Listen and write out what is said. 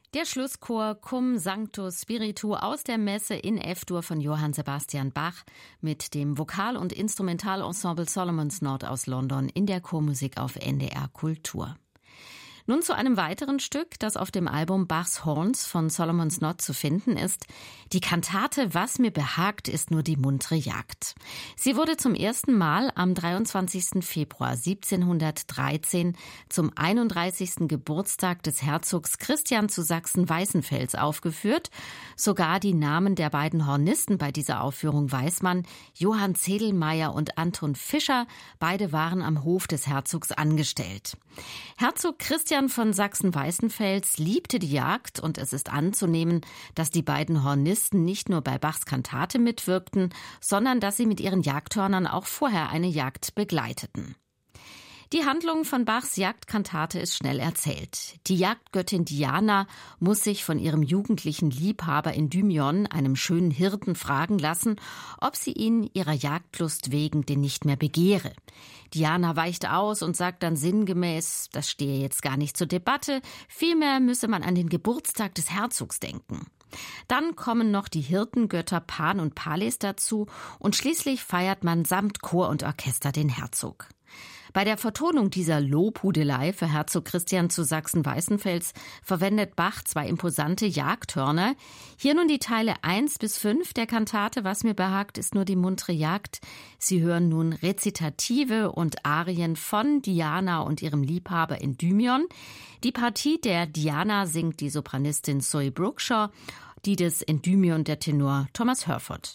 Der Schlusschor Cum Sancto Spiritu aus der Messe in F-Dur von Johann Sebastian Bach mit dem Vokal- und Instrumentalensemble Solomon's Knot aus London in der Chormusik auf NDR Kultur. Nun zu einem weiteren Stück, das auf dem Album Bachs Horns von Solomon's Knot zu finden ist. Die Kantate Was mir behagt, ist nur die muntere Jagd. Sie wurde zum ersten Mal am 23. Februar 1713 zum 31. Geburtstag des Herzogs Christian zu Sachsen-Weißenfels aufgeführt. Sogar die Namen der beiden Hornisten bei dieser Aufführung weiß man: Johann Zedelmeier und Anton Fischer. Beide waren am Hof des Herzogs angestellt. Herzog Christian von Sachsen-Weißenfels liebte die Jagd und es ist anzunehmen, dass die beiden Hornisten nicht nur bei Bachs Kantate mitwirkten, sondern dass sie mit ihren Jagdhörnern auch vorher eine Jagd begleiteten. Die Handlung von Bachs Jagdkantate ist schnell erzählt. Die Jagdgöttin Diana muss sich von ihrem jugendlichen Liebhaber Endymion, einem schönen Hirten, fragen lassen, ob sie ihn ihrer Jagdlust wegen denn nicht mehr begehre. Diana weicht aus und sagt dann sinngemäß, das stehe jetzt gar nicht zur Debatte, vielmehr müsse man an den Geburtstag des Herzogs denken. Dann kommen noch die Hirtengötter Pan und Pales dazu und schließlich feiert man samt Chor und Orchester den Herzog. Bei der Vertonung dieser Lobhudelei für Herzog Christian zu Sachsen-Weißenfels verwendet Bach zwei imposante Jagdhörner. Hier nun die Teile 1 bis 5 der Kantate Was mir behagt, ist nur die muntere Jagd. Sie hören nun Rezitative und Arien von Diana und ihrem Liebhaber Endymion. Die Partie der Diana singt die Sopranistin Zoe Brookshaw, die des Endymion der Tenor Thomas Herford.